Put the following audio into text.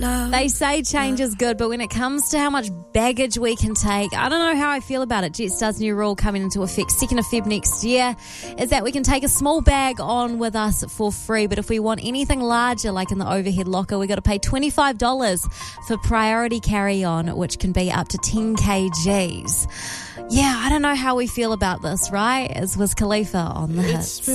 They say change is good, but when it comes to how much baggage we can take, I don't know how I feel about it. Jetstar's new rule coming into effect 2nd of Feb next year is that we can take a small bag on with us for free, but if we want anything larger, like in the overhead locker, we got to pay $25 for priority carry-on, which can be up to 10 kgs. Yeah, I don't know how we feel about this, right? As Wiz Khalifa on the hits.